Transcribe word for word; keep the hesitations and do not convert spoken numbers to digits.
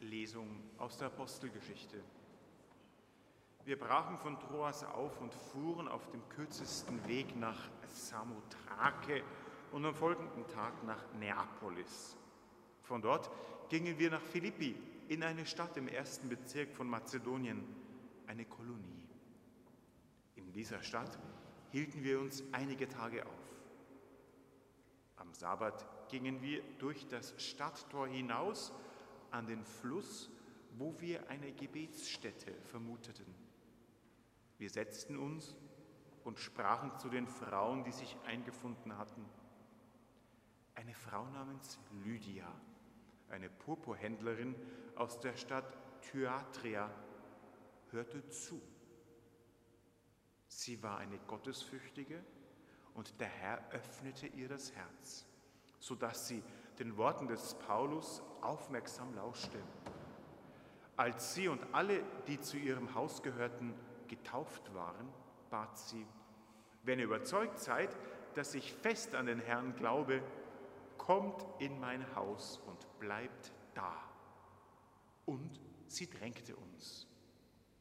Lesung aus der Apostelgeschichte. Wir brachen von Troas auf und fuhren auf dem kürzesten Weg nach Samothrake und am folgenden Tag nach Neapolis. Von dort gingen wir nach Philippi, in eine Stadt im ersten Bezirk von Mazedonien, eine Kolonie. In dieser Stadt hielten wir uns einige Tage auf. Am Sabbat gingen wir durch das Stadttor hinaus an den Fluss, wo wir eine Gebetsstätte vermuteten. Wir setzten uns und sprachen zu den Frauen, die sich eingefunden hatten. Eine Frau namens Lydia, eine Purpurhändlerin aus der Stadt Thyatira, hörte zu. Sie war eine Gottesfürchtige und der Herr öffnete ihr das Herz, sodass sie den Worten des Paulus aufmerksam lauschte. Als sie und alle, die zu ihrem Haus gehörten, getauft waren, bat sie: Wenn ihr überzeugt seid, dass ich fest an den Herrn glaube, kommt in mein Haus und bleibt da. Und sie drängte uns.